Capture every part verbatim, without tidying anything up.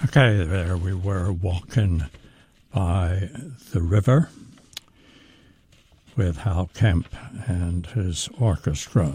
Okay, there we were walking by the river with Hal Kemp and his orchestra.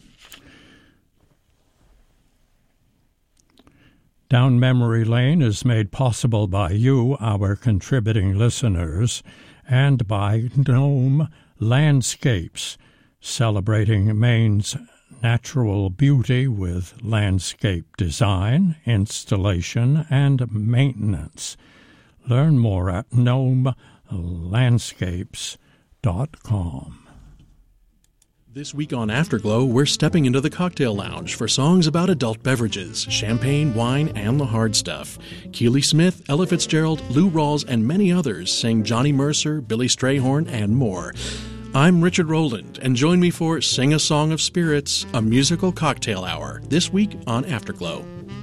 Down Memory Lane is made possible by you, our contributing listeners, and by Gnome Landscapes, celebrating Maine's natural beauty with landscape design, installation, and maintenance. Learn more at gnome landscapes dot com. This week on Afterglow, we're stepping into the cocktail lounge for songs about adult beverages, champagne, wine, and the hard stuff. Keely Smith, Ella Fitzgerald, Lou Rawls, and many others sing Johnny Mercer, Billy Strayhorn, and more. I'm Richard Rowland, and join me for Sing a Song of Spirits, a musical cocktail hour, this week on Afterglow.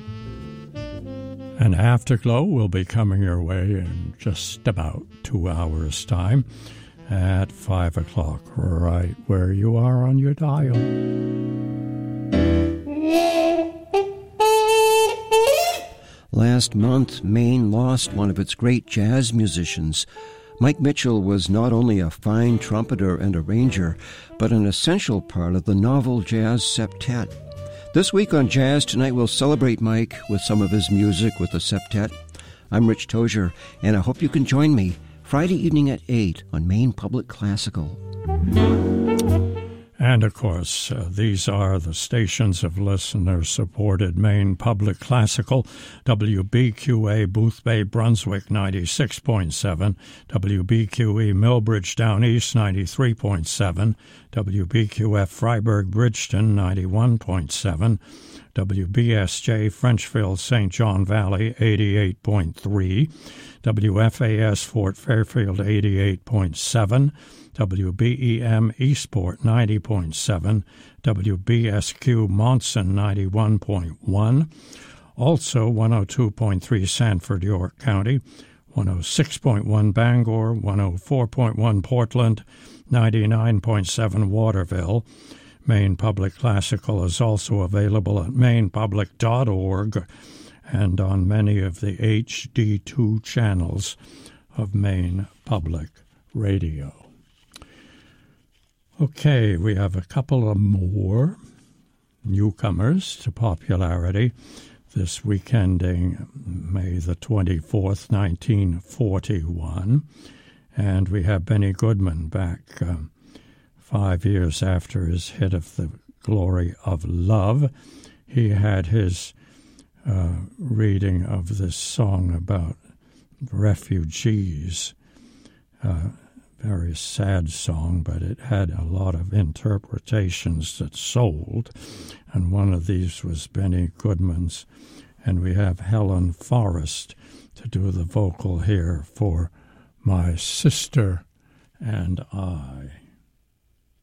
And Afterglow will be coming your way in just about two hours' time at five o'clock, right where you are on your dial. Last month, Maine lost one of its great jazz musicians. Mike Mitchell was not only a fine trumpeter and arranger, but an essential part of the novel jazz septet. This week on Jazz Tonight, we'll celebrate Mike with some of his music with the septet. I'm Rich Tozier, and I hope you can join me Friday evening at eight on Maine Public Classical. And, of course, uh, these are the stations of listener-supported Maine Public Classical, W B Q A Boothbay, Brunswick, ninety-six point seven, W B Q E Millbridge Down East, ninety-three point seven, W B Q F Freiburg Bridgeton, ninety-one point seven, W B S J Frenchville Saint John Valley, eighty-eight point three, W F A S Fort Fairfield, eighty-eight point seven, W B E M Eastport, ninety point seven, W B S Q Monson, ninety-one point one, also one oh two point three Sanford, York County, one oh six point one Bangor, one oh four point one Portland, ninety-nine point seven Waterville. Maine Public Classical is also available at maine public dot org and on many of the H D two channels of Maine Public Radio. Okay, we have a couple of more newcomers to popularity this week ending May the twenty-fourth, nineteen forty-one. And we have Benny Goodman back um, five years after his hit of The Glory of Love. He had his uh, reading of this song about refugees. Uh, very sad song, but it had a lot of interpretations that sold, and one of these was Benny Goodman's, and we have Helen Forrest to do the vocal here for My Sister and I.